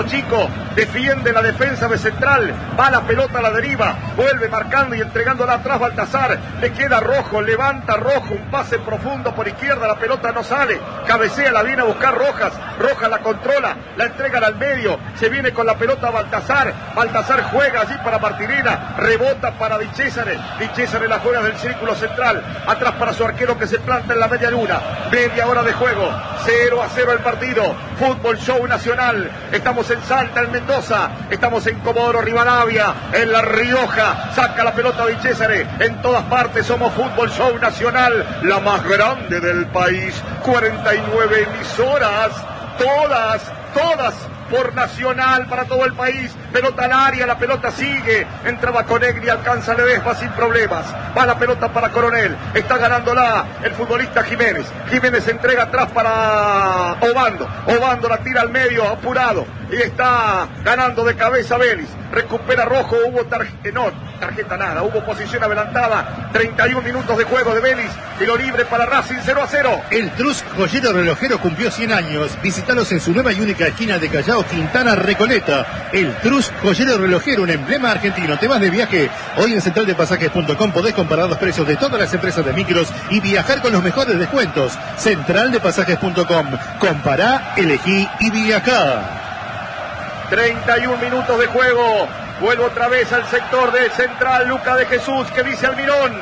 centro chico, defiende la defensa de Central, va la pelota a la deriva, vuelve marcando y entregándola atrás Baltazar, le queda Rojo, levanta Rojo, un pase profundo por izquierda, la pelota no sale, cabecea, la viene a buscar Rojas, Rojas la controla, la entregan al medio, se viene con la pelota Baltazar, Baltazar juega allí para Martinena, rebota para Di Cesare la juega del círculo central, atrás para su arquero que se planta en la media luna, media hora de juego, 0-0 el partido, Fútbol Show Nacional, estamos en Salta, en Mendoza, estamos en Comodoro Rivadavia, en La Rioja, saca la pelota Di Cesare, en todas partes somos Fútbol Show Nacional, la más grande del país, 49 emisoras, todas por Nacional para todo el país, pelota al área, la pelota sigue, entraba Conegli, alcanza Ledesma sin problemas, va la pelota para Coronel, está ganándola el futbolista Jiménez entrega atrás para Obando la tira al medio, apurado, y está ganando de cabeza Vélez, recupera Rojo, hubo tarjeta nada, hubo posición adelantada, 31 minutos de juego de Vélez, tiro libre para Racing, 0-0. El Trust Joyero Relojero cumplió 100 años, visítalos en su nueva y única esquina de Callao, Quintana, Recoleta. El Trust Joyero Relojero, un emblema argentino. Te vas de viaje, hoy en centraldepasajes.com podés comparar los precios de todas las empresas de micros y viajar con los mejores descuentos. Centraldepasajes.com, compará, elegí y viajá. 31 minutos de juego, vuelve otra vez al sector de Central, Luca de Jesús, que dice Almirón.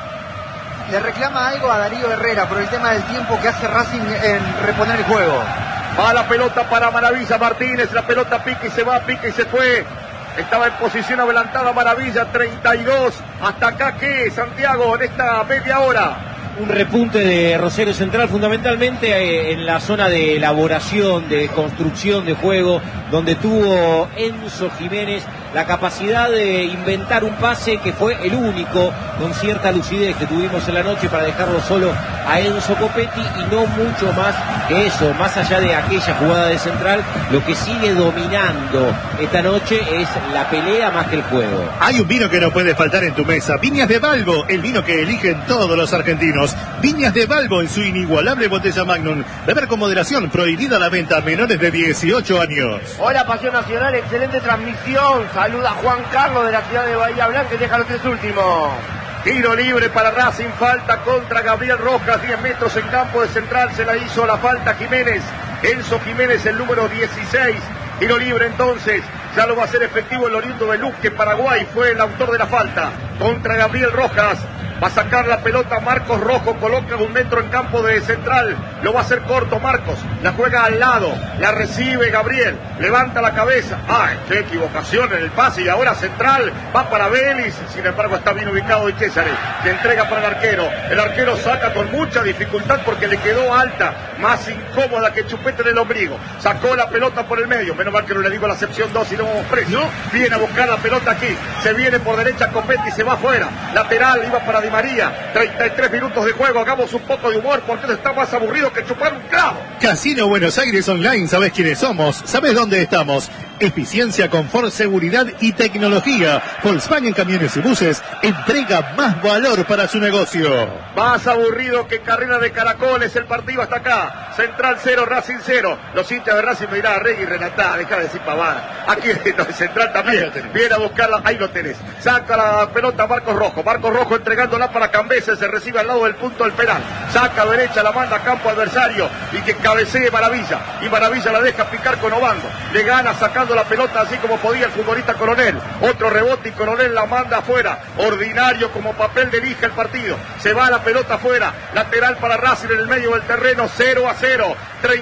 Le reclama algo a Darío Herrera por el tema del tiempo que hace Racing en reponer el juego. Va la pelota para Maravilla Martínez, la pelota pica y se va, pica y se fue. Estaba en posición adelantada Maravilla, 32. ¿Hasta acá qué, Santiago, en esta media hora? Un repunte de Rosario Central, fundamentalmente en la zona de elaboración, de construcción de juego, donde tuvo Enzo Jiménez la capacidad de inventar un pase que fue el único con cierta lucidez que tuvimos en la noche para dejarlo solo a Enzo Copetti, y no mucho más que eso. Más allá de aquella jugada de Central, lo que sigue dominando esta noche es la pelea más que el juego. Hay un vino que no puede faltar en tu mesa, Viñas de Balbo, el vino que eligen todos los argentinos. Viñas de Balbo en su inigualable botella Magnum, beber con moderación, prohibida la venta a menores de 18 años. Hola Pasión Nacional, excelente transmisión. Saluda Juan Carlos de la ciudad de Bahía Blanca y deja los 3 últimos. Tiro libre para Racing, falta contra Gabriel Rojas, 10 metros en campo de Central, se la hizo la falta Jiménez, Enzo Jiménez, el número 16, tiro libre entonces, ya lo va a hacer efectivo el oriundo de Luque, Paraguay, fue el autor de la falta, contra Gabriel Rojas. Va a sacar la pelota Marcos Rojo, coloca 1 metro en campo de Central, lo va a hacer corto Marcos, la juega al lado, la recibe Gabriel, levanta la cabeza, ¡ay, qué equivocación en el pase! Y ahora Central va para Vélez, sin embargo está bien ubicado Di Cesare, que entrega para el arquero saca con mucha dificultad porque le quedó alta, más incómoda que chupete en el ombligo, sacó la pelota por el medio, menos mal que no le digo la acepción 2 y no vamos preso, viene a buscar la pelota aquí, se viene por derecha Copetti y se va afuera, lateral, iba para Di María, 33 minutos de juego, hagamos un poco de humor porque esto está más aburrido que chupar un clavo. Casino Buenos Aires Online, ¿sabés quiénes somos? ¿Sabés dónde estamos? Eficiencia, confort, seguridad y tecnología. Volkswagen Camiones y Buses entrega más valor para su negocio. Más aburrido que carrera de caracoles, el partido hasta acá. Central 0, Racing 0. Los hinchas de Racing me dirán, Regui, Renatá, deja de decir pavada. Aquí no, Central también viene a buscarla, ahí lo tenés. Saca la pelota Marcos Rojo entregándola para Cambeses, se recibe al lado del punto del penal. Saca a derecha, la manda a campo adversario y que cabecee Maravilla. Y Maravilla la deja picar con Obando. Le gana sacando la pelota así como podía el futbolista Coronel. Otro rebote y Coronel la manda afuera. Ordinario como papel de lija el partido. Se va la pelota afuera. Lateral para Racing en el medio del terreno. 0-0.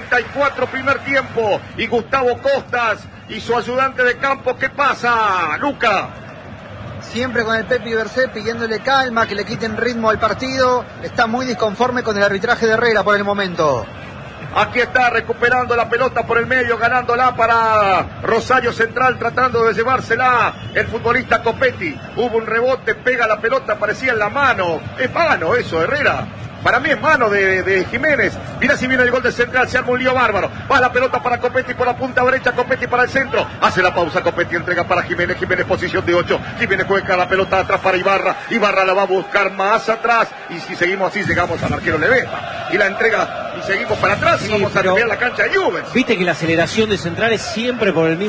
34 primer tiempo. Y Gustavo Costas y su ayudante de campo. ¿Qué pasa, Luca? Siempre con el Pepi Bercé pidiéndole calma, que le quiten ritmo al partido. Está muy disconforme con el arbitraje de Herrera por el momento. Aquí está recuperando la pelota por el medio, ganándola para Rosario Central, tratando de llevársela el futbolista Copetti. Hubo un rebote, pega la pelota, parecía en la mano. Es mano eso, Herrera. Para mí es mano de Jiménez. Mira si viene el gol de Central, se arma un lío bárbaro. Va la pelota para Copetti por la punta derecha, Copetti para el centro. Hace la pausa, Copetti entrega para Jiménez. Jiménez posición de 8. Jiménez juega la pelota atrás para Ibarra. Ibarra la va a buscar más atrás. Y si seguimos así, llegamos al arquero Ledesma. Y la entrega y seguimos para atrás y vamos a cambiar la cancha de Juventus. Viste que la aceleración de Central es siempre por el mismo